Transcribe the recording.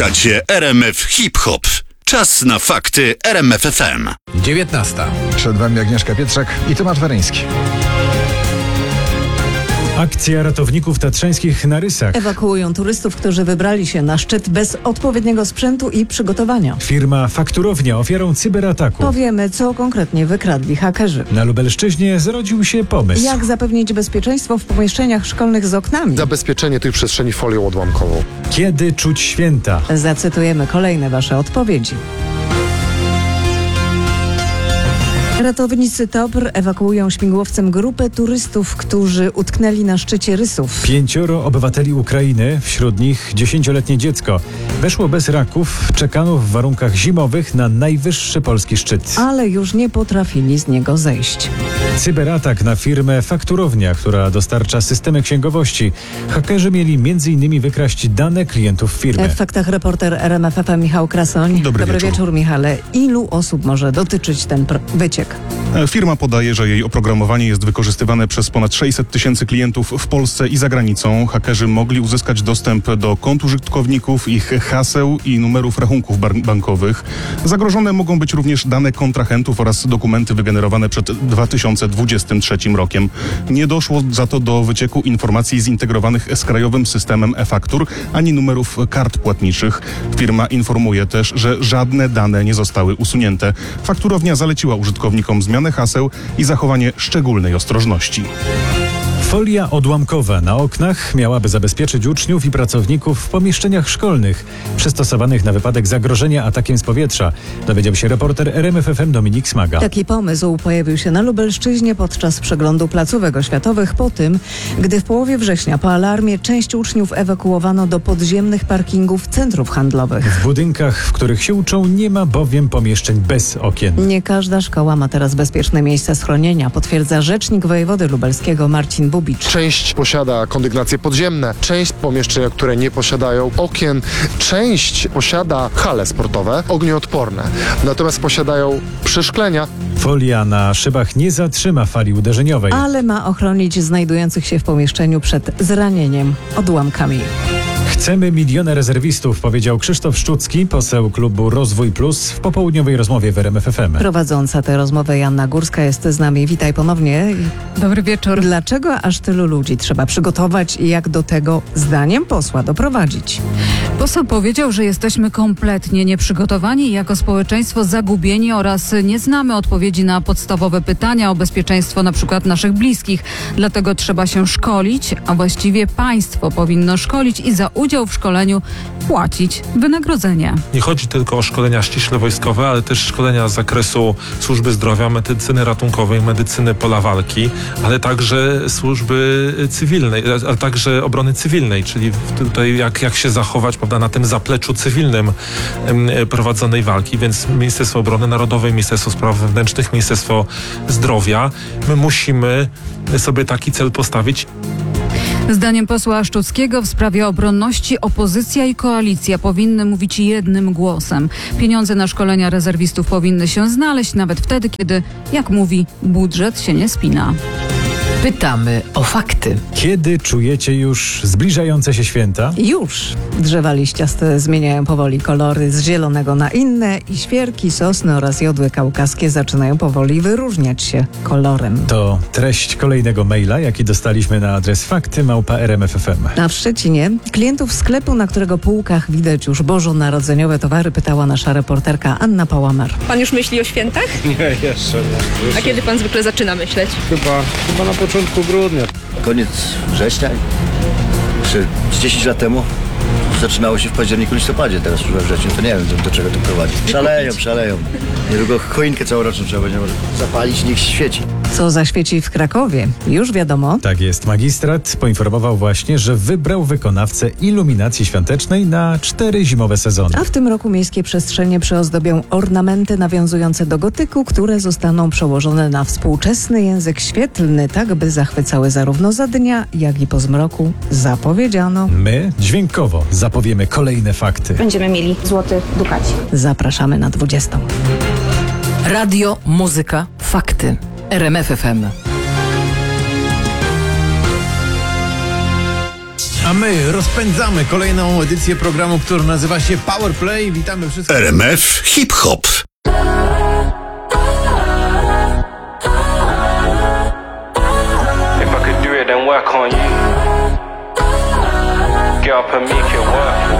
Słuchacie RMF Hip Hop. Czas na fakty RMF FM. 19. Przed wami Agnieszka Pietrzak i Tomasz Weryński. Akcja ratowników tatrzańskich na Rysach. Ewakuują turystów, którzy wybrali się na szczyt bez odpowiedniego sprzętu i przygotowania. Firma Fakturownia ofiarą cyberataku. Powiemy, co konkretnie wykradli hakerzy. Na Lubelszczyźnie zrodził się pomysł. Jak zapewnić bezpieczeństwo w pomieszczeniach szkolnych z oknami? Zabezpieczenie tej przestrzeni folią odłamkową. Kiedy czuć święta? Zacytujemy kolejne wasze odpowiedzi. Ratownicy TOPR ewakuują śmigłowcem grupę turystów, którzy utknęli na szczycie Rysów. 5 obywateli Ukrainy, wśród nich 10-letnie dziecko, weszło bez raków, czekano w warunkach zimowych na najwyższy polski szczyt. Ale już nie potrafili z niego zejść. Cyberatak na firmę Fakturownia, która dostarcza systemy księgowości. Hakerzy mieli m.in. wykraść dane klientów firmy. W faktach reporter RMF FM Michał Krasoń. Dobry wieczór, Michale. Ilu osób może dotyczyć ten wyciek? Firma podaje, że jej oprogramowanie jest wykorzystywane przez ponad 600 tysięcy klientów w Polsce i za granicą. Hakerzy mogli uzyskać dostęp do kont użytkowników, ich haseł i numerów rachunków bankowych. Zagrożone mogą być również dane kontrahentów oraz dokumenty wygenerowane przed 2023 rokiem. Nie doszło za to do wycieku informacji zintegrowanych z krajowym systemem e-faktur ani numerów kart płatniczych. Firma informuje też, że żadne dane nie zostały usunięte. Fakturownia zaleciła użytkownikom zmianę haseł i zachowanie szczególnej ostrożności. Folia odłamkowa na oknach miałaby zabezpieczyć uczniów i pracowników w pomieszczeniach szkolnych przystosowanych na wypadek zagrożenia atakiem z powietrza. Dowiedział się reporter RMF FM Dominik Smaga. Taki pomysł pojawił się na Lubelszczyźnie podczas przeglądu placówek oświatowych po tym, gdy w połowie września po alarmie część uczniów ewakuowano do podziemnych parkingów centrów handlowych. W budynkach, w których się uczą, nie ma bowiem pomieszczeń bez okien. Nie każda szkoła ma teraz bezpieczne miejsce schronienia, potwierdza rzecznik wojewody lubelskiego Marcin Bubicz. Część posiada kondygnacje podziemne, część pomieszczeń, które nie posiadają okien, część posiada hale sportowe, ognioodporne, natomiast posiadają przeszklenia. Folia na szybach nie zatrzyma fali uderzeniowej. Ale ma ochronić znajdujących się w pomieszczeniu przed zranieniem odłamkami. Chcemy 1 000 000 rezerwistów, powiedział Krzysztof Szczucki, poseł klubu Rozwój Plus w popołudniowej rozmowie w RMF FM. Prowadząca tę rozmowę Joanna Górska jest z nami. Witaj ponownie. Dobry wieczór. Dlaczego aż tylu ludzi trzeba przygotować i jak do tego, zdaniem posła, doprowadzić? Poseł powiedział, że jesteśmy kompletnie nieprzygotowani i jako społeczeństwo zagubieni oraz nie znamy odpowiedzi na podstawowe pytania o bezpieczeństwo na przykład naszych bliskich. Dlatego trzeba się szkolić, a właściwie państwo powinno szkolić i za udział w szkoleniu płacić wynagrodzenie. Nie chodzi tylko o szkolenia ściśle wojskowe, ale też szkolenia z zakresu służby zdrowia, medycyny ratunkowej, medycyny pola walki, ale także służby cywilnej, ale także obrony cywilnej, czyli tutaj jak się zachować, prawda, na tym zapleczu cywilnym prowadzonej walki, więc Ministerstwo Obrony Narodowej, Ministerstwo Spraw Wewnętrznych, Ministerstwo Zdrowia, my musimy sobie taki cel postawić. Zdaniem posła Szczuckiego w sprawie obronności opozycja i koalicja powinny mówić jednym głosem. Pieniądze na szkolenia rezerwistów powinny się znaleźć nawet wtedy, kiedy, jak mówi, budżet się nie spina. Pytamy o fakty. Kiedy czujecie już zbliżające się święta? Już. Drzewa liściaste zmieniają powoli kolory z zielonego na inne i świerki, sosny oraz jodły kaukaskie zaczynają powoli wyróżniać się kolorem. To treść kolejnego maila, jaki dostaliśmy na adres fakty@rmf.fm. A w Szczecinie klientów sklepu, na którego półkach widać już bożonarodzeniowe towary, pytała nasza reporterka Anna Pałamer. Pan już myśli o świętach? Nie, jeszcze nie. A kiedy pan zwykle zaczyna myśleć? Chyba na początku grudnia. Koniec września, czy 10 lat temu zaczynało się w październiku, listopadzie, teraz już we wrześniu, to nie wiem do czego to prowadzi. Szaleją. Niedługo choinkę całoroczną trzeba będzie może zapalić, niech świeci. Co zaświeci w Krakowie? Już wiadomo. Tak jest, magistrat poinformował właśnie, że wybrał wykonawcę iluminacji świątecznej na 4 zimowe sezony. A w tym roku miejskie przestrzenie przyozdobią ornamenty nawiązujące do gotyku, które zostaną przełożone na współczesny język świetlny, tak by zachwycały zarówno za dnia, jak i po zmroku. Zapowiedziano. My dźwiękowo zapowiemy kolejne fakty. Będziemy mieli złoty dukaci. Zapraszamy na 20. Radio, muzyka, fakty. RMF FM. A my rozpędzamy kolejną edycję programu, który nazywa się Power Play. Witamy wszystkich. RMF Hip Hop. If I could do it, then work on you. Get up and make it work.